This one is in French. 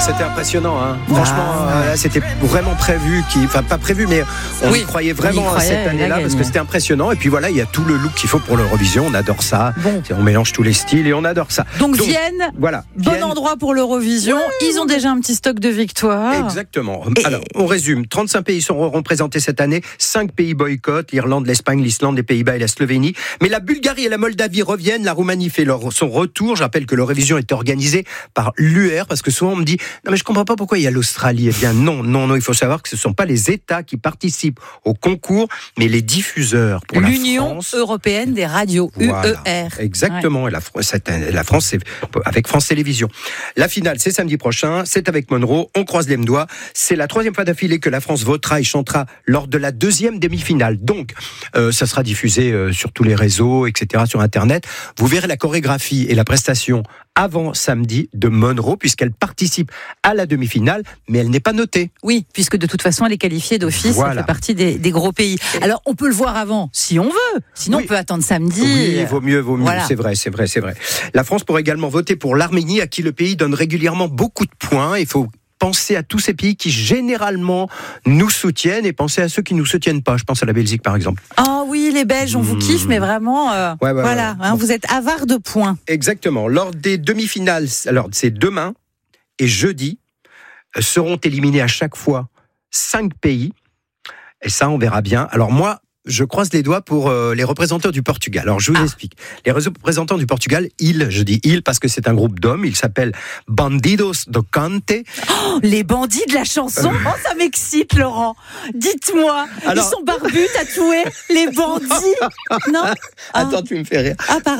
c'était impressionnant. Hein. Franchement, là, c'était vraiment prévu. Enfin, pas prévu, mais on y croyait vraiment à cette année-là parce que c'était impressionnant. Et puis voilà, il y a tout le look qu'il faut pour l'Eurovision. On adore ça. Bon. On mélange tous les styles et on adore ça. Donc Vienne, bon endroit pour l'Eurovision. Ils ont déjà un petit stock de victoires. Exactement. Alors, on résume. 35 pays seront représentés cette année. 5 pays boycottent. L'Irlande, l'Espagne, l'Islande, les Pays-Bas et la Slovénie. Mais la Bulgarie et la Moldavie reviennent. La Roumanie fait son retour. Je rappelle que l'Eurovision est organisée par l'UR parce que souvent on me dit non mais je comprends pas pourquoi il y a l'Australie. Eh bien non, il faut savoir que ce ne sont pas les États qui participent au concours, mais les diffuseurs pour l'Union européenne des radios, UER. Exactement, et la France c'est avec France Télévisions. La finale c'est samedi prochain, c'est avec Monroe, on croise les doigts. C'est la 3e fois d'affilée que la France votera et chantera lors de la 2e demi-finale. Donc ça sera diffusé sur tous les réseaux, etc., sur Internet. Vous verrez la chorégraphie et la prestation avant samedi de Monroe, puisqu'elle participe à la demi-finale, mais elle n'est pas notée. Oui, puisque de toute façon, elle est qualifiée d'office, elle fait partie des gros pays. Alors, on peut le voir avant, si on veut. Sinon, on peut attendre samedi. Oui, vaut mieux. Voilà. C'est vrai. La France pourrait également voter pour l'Arménie, à qui le pays donne régulièrement beaucoup de points. Il faut penser à tous ces pays qui généralement nous soutiennent et penser à ceux qui nous soutiennent pas. Je pense à la Belgique par exemple. Ah oui, les Belges, on vous kiffe, mais vraiment, vous êtes avares de points. Exactement. Lors des demi-finales, alors c'est demain et jeudi, seront éliminés à chaque fois 5 pays. Et ça, on verra bien. Alors moi, je croise les doigts pour les représentants du Portugal. Alors, je vous explique. Les représentants du Portugal, je dis ils parce que c'est un groupe d'hommes. Ils s'appellent Bandidos do Cante. Oh, les bandits de la chanson. Oh, ça m'excite, Laurent. Dites-moi, ils sont barbus, tatoués, les bandits. Non. Attends, tu me fais rire. Pardon.